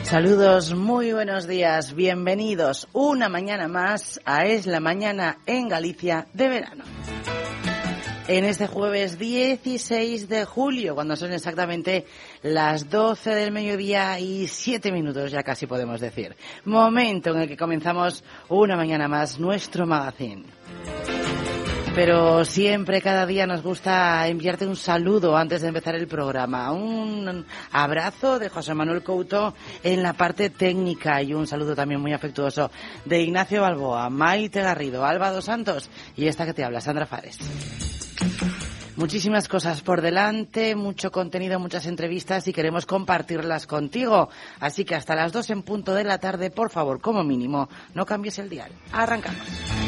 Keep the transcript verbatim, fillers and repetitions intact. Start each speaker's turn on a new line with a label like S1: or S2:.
S1: Saludos, muy buenos días, bienvenidos una mañana más a Es la Mañana en Galicia de verano. En este jueves dieciséis de julio, cuando son exactamente las doce del mediodía y siete minutos, ya casi podemos decir. Momento en el que comenzamos una mañana más nuestro magazine. Pero siempre, cada día nos gusta enviarte un saludo antes de empezar el programa. Un abrazo de José Manuel Couto en la parte técnica y un saludo también muy afectuoso de Ignacio Balboa, Maite Garrido, Alba dos Santos y esta que te habla, Sandra Fares. Muchísimas cosas por delante, mucho contenido, muchas entrevistas y queremos compartirlas contigo. Así que hasta las dos en punto de la tarde, por favor, como mínimo, no cambies el dial. Arrancamos.